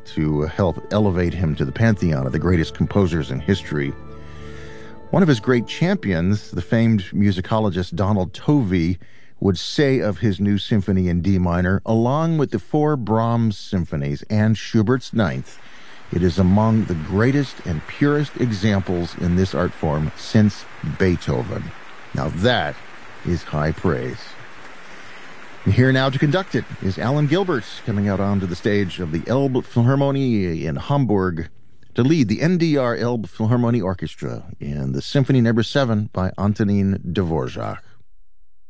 to help elevate him to the pantheon of the greatest composers in history. One of his great champions, the famed musicologist Donald Tovey, would say of his new symphony in D minor, along with the 4 Brahms symphonies and Schubert's Ninth, it is among the greatest and purest examples in this art form since Beethoven. Now that is high praise. And here now to conduct it is Alan Gilbert, coming out onto the stage of the Elbphilharmonie in Hamburg to lead the NDR Elbphilharmonie Orchestra in the Symphony No. 7 by Antonin Dvorak.